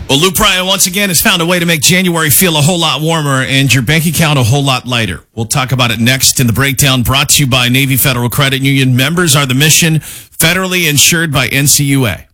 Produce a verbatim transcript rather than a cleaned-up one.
Well, Luke Bryan once again has found a way to make January feel a whole lot warmer and your bank account a whole lot lighter. We'll talk about it next in the breakdown, brought to you by Navy Federal Credit Union. Members are the mission, federally insured by N C U A.